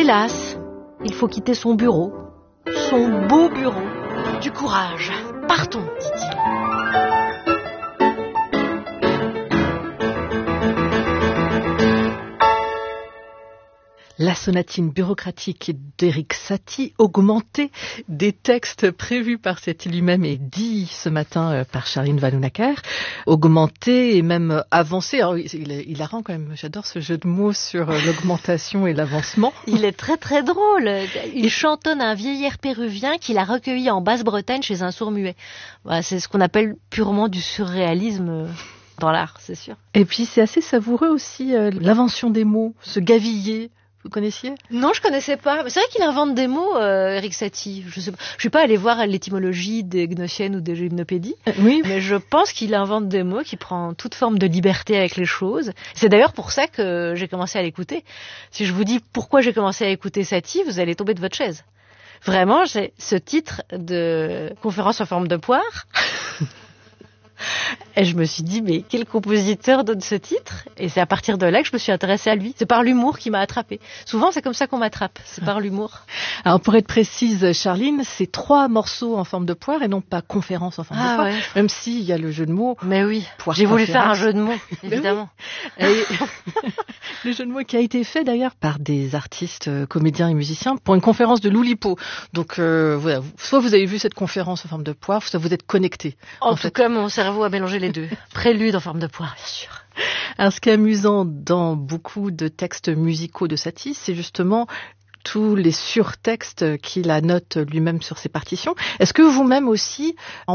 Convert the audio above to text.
Hélas, il faut quitter son bureau, son beau bureau. Du courage, partons, dit-il. La sonatine bureaucratique d'Erik Satie, augmentée des textes prévus par Satie lui-même et dit ce matin par Charline Vanhoenacker, augmentée et même avancée. Alors, il a rend quand même, j'adore ce jeu de mots sur l'augmentation et l'avancement. Il est très très drôle. Il chantonne un vieil air péruvien qu'il a recueilli en Basse-Bretagne chez un sourd-muet. Voilà, c'est ce qu'on appelle purement du surréalisme dans l'art, c'est sûr. Et puis c'est assez savoureux aussi, l'invention des mots, ce gaviller. Vous connaissiez ? Non, je connaissais pas. C'est vrai qu'il invente des mots, Erik Satie. Je suis pas allée voir l'étymologie des gnossiennes ou des gymnopédies. Oui. Mais je pense qu'il invente des mots, qu'il prend toute forme de liberté avec les choses. C'est d'ailleurs pour ça que j'ai commencé à l'écouter. Si je vous dis pourquoi j'ai commencé à écouter Satie, vous allez tomber de votre chaise. Vraiment, j'ai ce titre de conférence en forme de poire. Et je me suis dit, mais quel compositeur donne ce titre ? Et c'est à partir de là que je me suis intéressée à lui. C'est par l'humour qui m'a attrapée. Souvent, c'est comme ça qu'on m'attrape, c'est par l'humour. Alors, pour être précise, Charline, c'est 3 morceaux en forme de poire et non pas conférence en forme de poire. Ouais. Même s'il y a le jeu de mots. Mais oui, j'ai voulu faire un jeu de mots, évidemment. Et le jeu de mots qui a été fait d'ailleurs par des artistes, comédiens et musiciens pour une conférence de l'Oulipo. Donc, voilà, soit vous avez vu cette conférence en forme de poire, soit vous êtes connecté. En tout cas, mon cerveau a mélangé les deux. Prélude en forme de poire, bien sûr. Alors, ce qui est amusant dans beaucoup de textes musicaux de Satie, c'est justement tous les surtextes qu'il annote lui-même sur ses partitions. Est-ce que vous-même aussi,